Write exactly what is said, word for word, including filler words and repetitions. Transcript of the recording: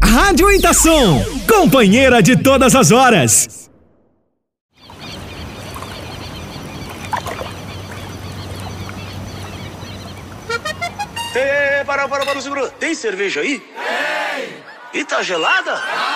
Rádio Itação, companheira de todas as horas. Ei, para, para, para, segura. Tem cerveja aí? Tem. E tá gelada?